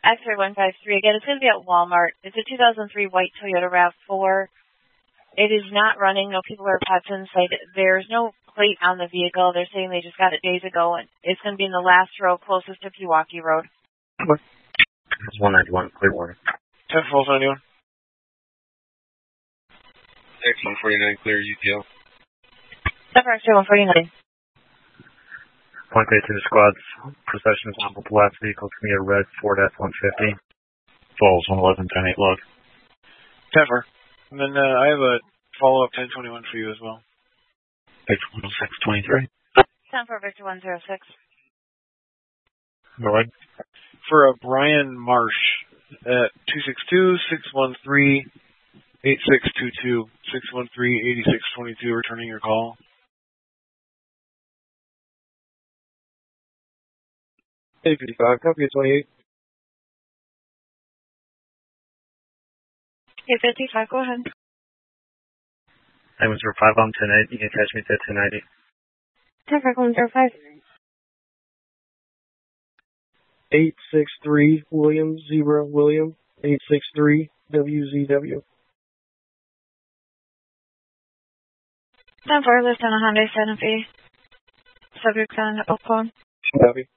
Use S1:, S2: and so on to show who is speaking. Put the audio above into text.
S1: X3153, again, it's going to be at Walmart. It's a 2003 white Toyota RAV4. It is not running. No people or pets inside. There's no plate on the vehicle. They're saying they just got it days ago, and it's going to be in the last row closest to Pewaukee Road.
S2: It's 191, Clearwater.
S3: 10 Falls 91.
S4: X149, clear UTL.
S1: Denver X149.
S2: Point to the squad's procession is on with the last vehicle to me, a red Ford F-150.
S5: Falls 111, 10-8 log.
S3: 10-4. And then I have a follow-up 1021 for you as well.
S5: Victor 106, 23.
S1: 10-4, Victor 106.
S5: All right.
S3: For a Brian Marsh at 262-613-8622, 613-8622, returning your call.
S6: Hey, 55, copy at 28.
S1: Hey, 55, go ahead.
S2: I was 5 on 10-8. You can catch me at 1090.
S1: 10-4, 105.
S6: 863 William, 0 William, 863 WZW.
S1: 10-4, list on a Hyundai Santa Fe. Subject on Oakland.
S6: Copy.